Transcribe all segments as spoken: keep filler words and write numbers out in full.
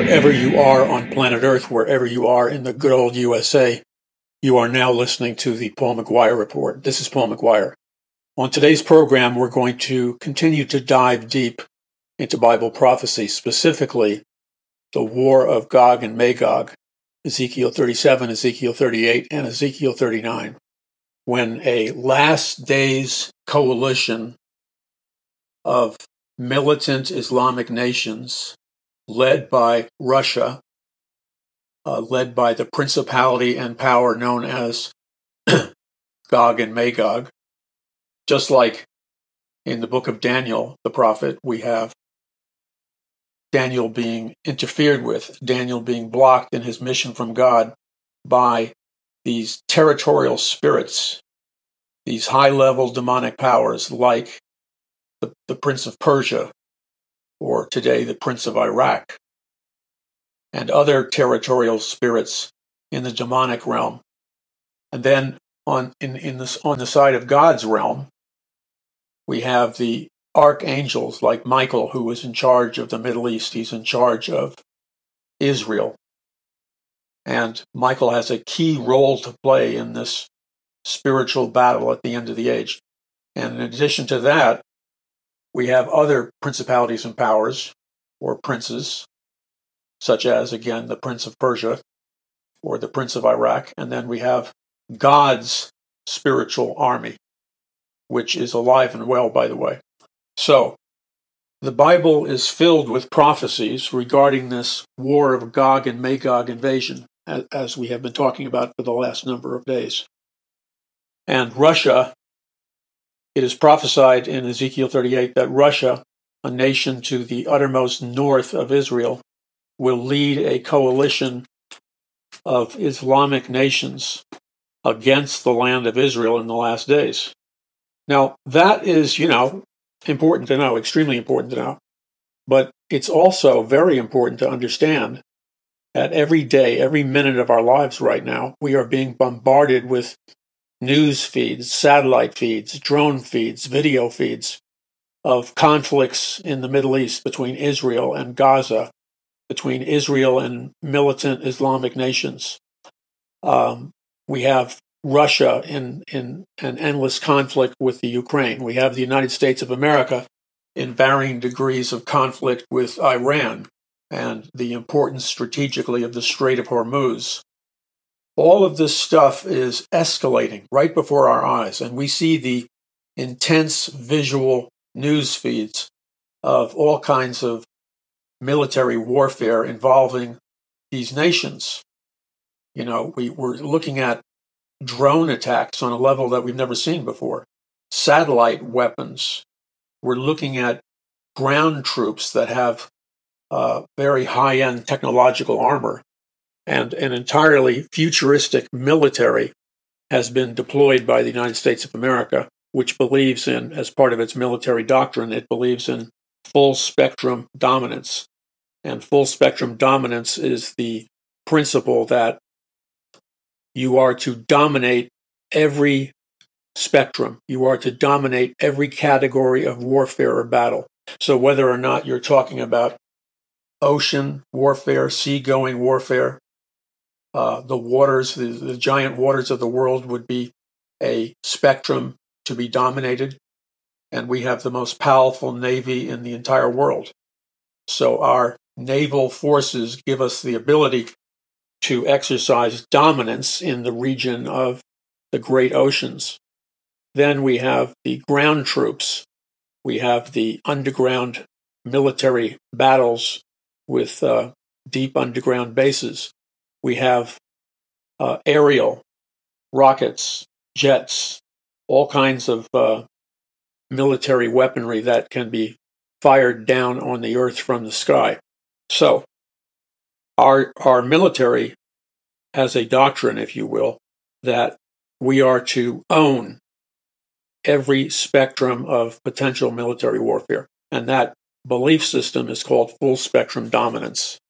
wherever you are on planet Earth, wherever you are in the good old U S A, you are now listening to the Paul McGuire Report. This is Paul McGuire. On today's program, we're going to continue to dive deep into Bible prophecy, specifically the war of Gog and Magog, Ezekiel thirty-seven, Ezekiel thirty-eight, and Ezekiel thirty-nine, when a last days coalition of militant Islamic nations led by Russia, uh, led by the principality and power known as Gog and Magog. Just like in the book of Daniel, the prophet, we have Daniel being interfered with, Daniel being blocked in his mission from God by these territorial spirits, these high-level demonic powers like the, the Prince of Persia, or today the Prince of Iraq, and other territorial spirits in the demonic realm. And then on in, in this on the side of God's realm, we have the archangels like Michael, who is in charge of the Middle East. He's in charge of Israel. And Michael has a key role to play in this spiritual battle at the end of the age. And in addition to that, we have other principalities and powers, or princes, such as, again, the Prince of Persia, or the Prince of Iraq. And then we have God's spiritual army, which is alive and well, by the way. So, the Bible is filled with prophecies regarding this war of Gog and Magog invasion, as we have been talking about for the last number of days. And Russia, it is prophesied in Ezekiel thirty-eight that Russia, a nation to the uttermost north of Israel, will lead a coalition of Islamic nations against the land of Israel in the last days. Now, that is, you know, important to know, extremely important to know. But it's also very important to understand that every day, every minute of our lives right now, we are being bombarded with news feeds, satellite feeds, drone feeds, video feeds of conflicts in the Middle East between Israel and Gaza, between Israel and militant Islamic nations. Um, we have Russia in, in an endless conflict with the Ukraine. We have the United States of America in varying degrees of conflict with Iran and the importance strategically of the Strait of Hormuz. All of this stuff is escalating right before our eyes, and we see the intense visual news feeds of all kinds of military warfare involving these nations. You know, we, we're looking at drone attacks on a level that we've never seen before, satellite weapons. We're looking at ground troops that have uh, very high-end technological armor, and an entirely futuristic military has been deployed by the United States of America, which believes in, as part of its military doctrine, it believes in full-spectrum dominance. And full-spectrum dominance is the principle that you are to dominate every spectrum. You are to dominate every category of warfare or battle. So whether or not you're talking about ocean warfare, seagoing warfare, uh, the waters, the, the giant waters of the world would be a spectrum to be dominated. And we have the most powerful navy in the entire world. So our naval forces give us the ability to exercise dominance in the region of the great oceans. Then we have the ground troops. We have the underground military battles with uh, deep underground bases. We have uh, aerial rockets, jets, all kinds of uh, military weaponry that can be fired down on the earth from the sky. So, Our, our military has a doctrine, if you will, that we are to own every spectrum of potential military warfare. And that belief system is called full spectrum dominance.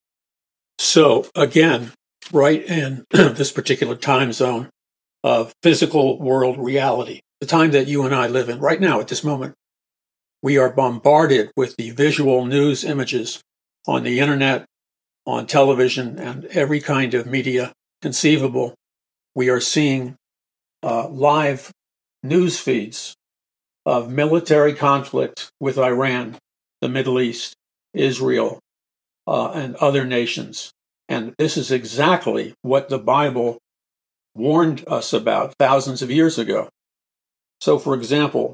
So, again, right in this particular time zone of physical world reality, the time that you and I live in right now at this moment, we are bombarded with the visual news images on the internet, on television and every kind of media conceivable, we are seeing uh, live news feeds of military conflict with Iran, the Middle East, Israel, uh, and other nations. And this is exactly what the Bible warned us about thousands of years ago. So, for example,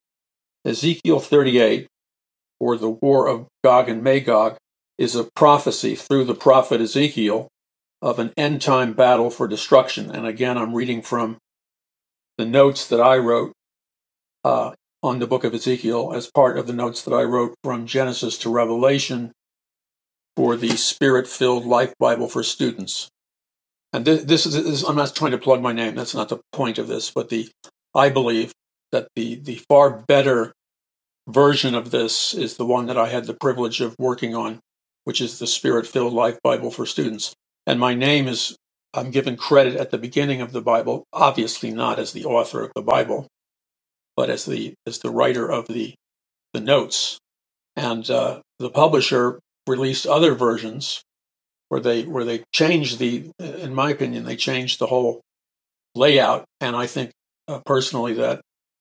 Ezekiel thirty-eight, or the War of Gog and Magog, is a prophecy through the prophet Ezekiel of an end-time battle for destruction. And again, I'm reading from the notes that I wrote uh, on the book of Ezekiel as part of the notes that I wrote from Genesis to Revelation for the Spirit-Filled Life Bible for Students. And this, this, is, this, I'm not trying to plug my name. That's not the point of this. But the I believe that the, the far better version of this is the one that I had the privilege of working on, which is the Spirit-Filled Life Bible for Students. And my name is, I'm given credit at the beginning of the Bible, obviously not as the author of the Bible, but as the as the writer of the, the notes. And uh, the publisher released other versions where they where they changed the, in my opinion, they changed the whole layout. And I think uh, personally that,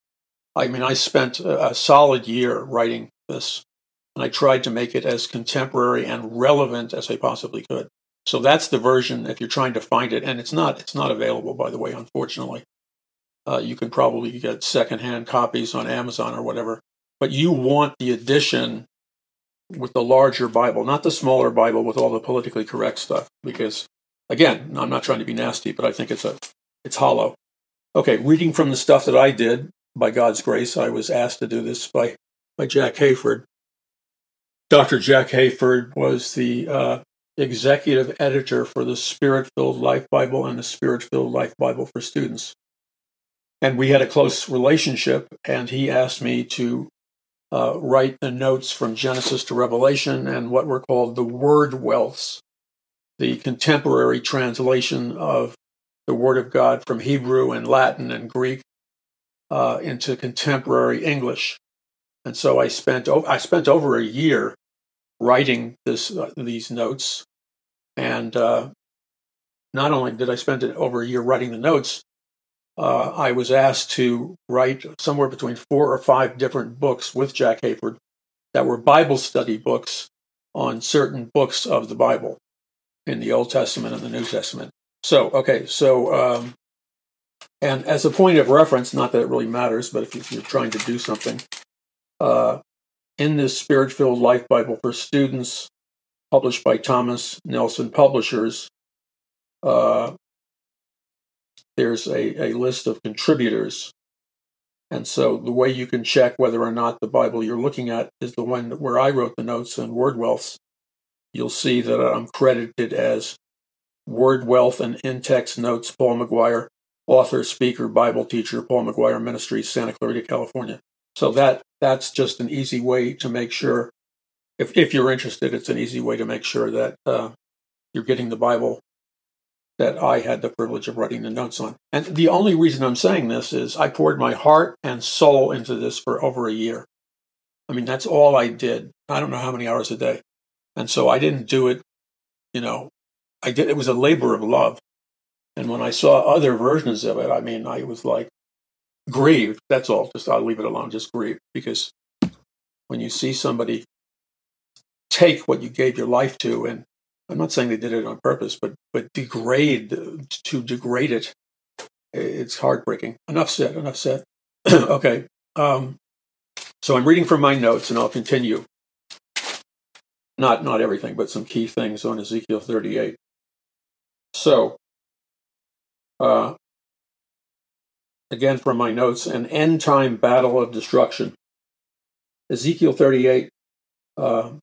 I mean, I spent a, a solid year writing this, and I tried to make it as contemporary and relevant as I possibly could. So that's the version if you're trying to find it, and it's not it's not available, by the way, unfortunately. Uh, you can probably get secondhand copies on Amazon or whatever, but you want the edition with the larger Bible, not the smaller Bible with all the politically correct stuff, because, again, I'm not trying to be nasty, but I think it's a it's hollow. Okay, reading from the stuff that I did, by God's grace, I was asked to do this by, by Jack Hayford. Doctor Jack Hayford was the uh, executive editor for the Spirit-Filled Life Bible and the Spirit-Filled Life Bible for Students. And we had a close relationship, and he asked me to uh, write the notes from Genesis to Revelation and what were called the word wealths, the contemporary translation of the Word of God from Hebrew and Latin and Greek uh, into contemporary English. And so I spent I spent over a year writing this uh, these notes, and uh, not only did I spend it over a year writing the notes, uh, I was asked to write somewhere between four or five different books with Jack Hayford that were Bible study books on certain books of the Bible in the Old Testament and the New Testament. So, okay, so, um, and as a point of reference, not that it really matters, but if you're trying to do something, uh, in this Spirit-Filled Life Bible for Students, published by Thomas Nelson Publishers, uh, there's a, a list of contributors. And so the way you can check whether or not the Bible you're looking at is the one where I wrote the notes and Word Wealths, you'll see that I'm credited as Word Wealth and In-Text Notes, Paul McGuire, author, speaker, Bible teacher, Paul McGuire Ministries, Santa Clarita, California. So that that's just an easy way to make sure, if, if you're interested, it's an easy way to make sure that uh, you're getting the Bible that I had the privilege of writing the notes on. And the only reason I'm saying this is I poured my heart and soul into this for over a year. I mean, that's all I did. I don't know how many hours a day. And so I didn't do it, you know, I did. It was a labor of love. And when I saw other versions of it, I mean, I was like grieved. That's all. Just I'll leave it alone. Just grieved. Because when you see somebody take what you gave your life to, and I'm not saying they did it on purpose, but but degrade to degrade it, it's heartbreaking. Enough said. Enough said. Okay. Um, so I'm reading from my notes, and I'll continue. Not not everything, but some key things on Ezekiel thirty-eight. So, uh, again from my notes, an end-time battle of destruction. Ezekiel thirty-eight uh,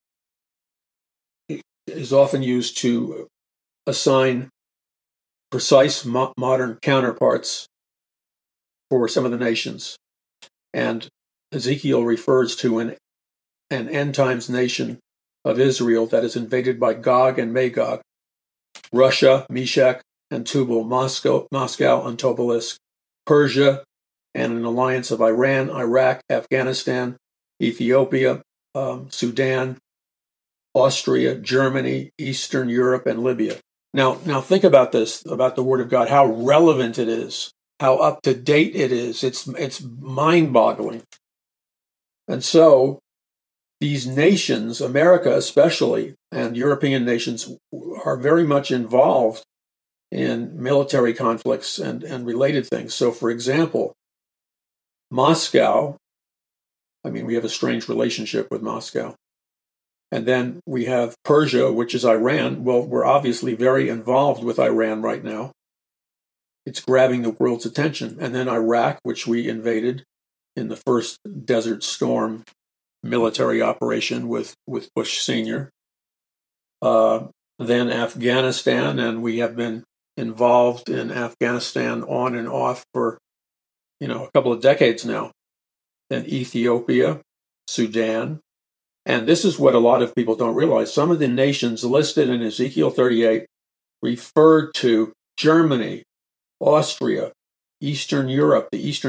is often used to assign precise mo- modern counterparts for some of the nations. And Ezekiel refers to an, an end-times nation of Israel that is invaded by Gog and Magog, Russia, Meshech, and Tubal, Moscow, Moscow and Tobolsk, Persia, and an alliance of Iran, Iraq, Afghanistan, Ethiopia, um, Sudan, Austria, Germany, Eastern Europe, and Libya. Now, now think about this, about the Word of God, how relevant it is, how up to date it is. It's, it's mind-boggling. And so these nations, America especially, and European nations, are very much involved in military conflicts and, and related things. So, for example, Moscow, I mean, we have a strange relationship with Moscow. And then we have Persia, which is Iran. Well, we're obviously very involved with Iran right now. It's grabbing the world's attention. And then Iraq, which we invaded in the first Desert Storm military operation with, with Bush Senior Uh, then Afghanistan, and we have been involved in Afghanistan on and off for, you know, a couple of decades now. Then Ethiopia, Sudan. And this is what a lot of people don't realize. Some of the nations listed in Ezekiel thirty-eight referred to Germany, Austria, Eastern Europe, the Eastern